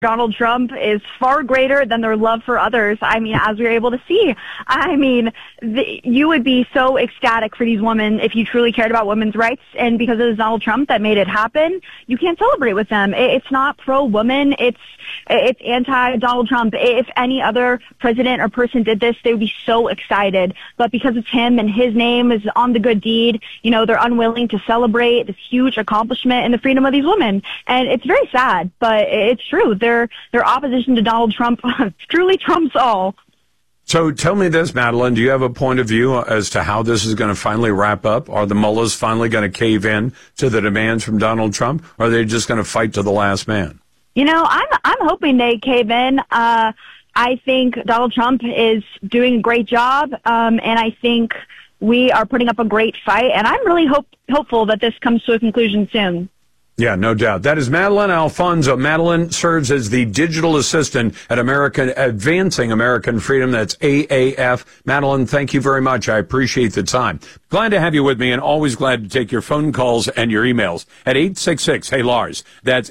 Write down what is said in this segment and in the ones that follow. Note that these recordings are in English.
Donald Trump is far greater than their love for others. I mean, as we were able to see, I mean, you would be so ecstatic for these women if you truly cared about women's rights. And because it was Donald Trump that made it happen, you can't celebrate with them. It's not pro-woman. It's anti-Donald Trump. If any other president or person did this, they would be so excited. But because it's him and his name is on the good deed, you know, they're unwilling to celebrate this huge accomplishment and the freedom of these women. And it's very sad, but it's true. Their opposition to Donald Trump truly trumps all. So tell me this, Madeleine, do you have a point of view as to how this is going to finally wrap up? Are the mullahs finally going to cave in to the demands from Donald Trump, or are they just going to fight to the last man? You know, I'm hoping they cave in. I think Donald Trump is doing a great job, and I think we are putting up a great fight, and I'm really hopeful that this comes to a conclusion soon. Yeah, no doubt. That is Madeleine Alfonso. Madeleine serves as the digital assistant at Advancing American Freedom. That's AAF. Madeleine, thank you very much. I appreciate the time. Glad to have you with me, and always glad to take your phone calls and your emails at 866-HEY-LARS. That's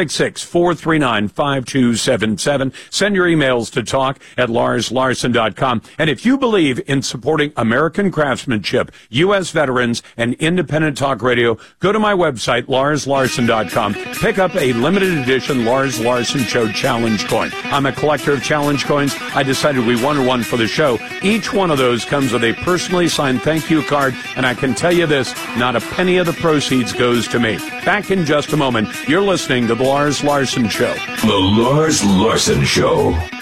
866-439-5277. Send your emails to talk@LarsLarson.com. And if you believe in supporting American craftsmanship, U.S. veterans, and independent talk radio, go to my website, LarsLarson.com. Pick up a limited edition Lars Larson Show challenge coin. I'm a collector of challenge coins. I decided we wanted one for the show. Each one of those comes with a personally signed thank you card, and I can tell you this, not a penny of the proceeds goes to me. Back in just a moment. You're listening to The Lars Larson Show. The Lars Larson Show.